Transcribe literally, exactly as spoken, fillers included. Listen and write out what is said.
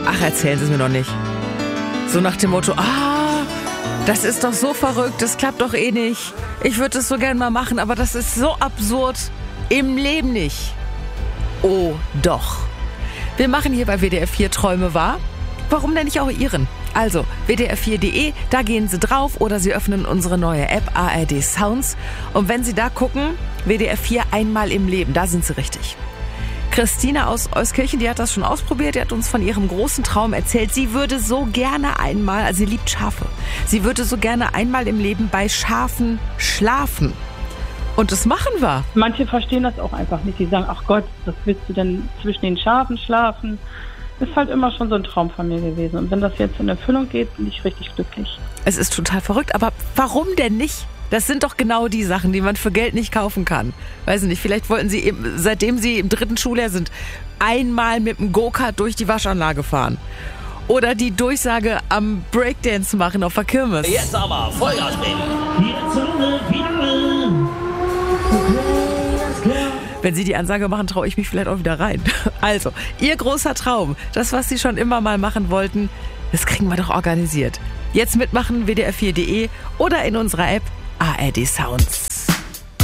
Ach, erzählen Sie es mir doch nicht. So nach dem Motto, ah, das ist doch so verrückt, das klappt doch eh nicht. Ich würde es so gern mal machen, aber das ist so absurd. Im Leben nicht. Oh, doch. Wir machen hier bei W D R vier Träume wahr. Warum denn nicht auch Ihren? Also, W D R vier Punkt de, da gehen Sie drauf oder Sie öffnen unsere neue App A R D Sounds. Und wenn Sie da gucken, W D R vier einmal im Leben, da sind Sie richtig. Christina aus Euskirchen, die hat das schon ausprobiert, die hat uns von ihrem großen Traum erzählt. Sie würde so gerne einmal, also sie liebt Schafe, sie würde so gerne einmal im Leben bei Schafen schlafen. Und das machen wir. Manche verstehen das auch einfach nicht. Die sagen, ach Gott, was willst du denn zwischen den Schafen schlafen? Das ist halt immer schon so ein Traum von mir gewesen. Und wenn das jetzt in Erfüllung geht, bin ich richtig glücklich. Es ist total verrückt, aber warum denn nicht? Das sind doch genau die Sachen, die man für Geld nicht kaufen kann. Weiß nicht, vielleicht wollten Sie, eben, seitdem Sie im dritten Schuljahr sind, einmal mit dem Go-Kart durch die Waschanlage fahren. Oder die Durchsage am Breakdance machen auf der Kirmes. Jetzt aber Vollgas, Baby. Wenn Sie die Ansage machen, traue ich mich vielleicht auch wieder rein. Also, Ihr großer Traum, das, was Sie schon immer mal machen wollten, das kriegen wir doch organisiert. Jetzt mitmachen, W D R vier Punkt de oder in unserer App A R D Sounds.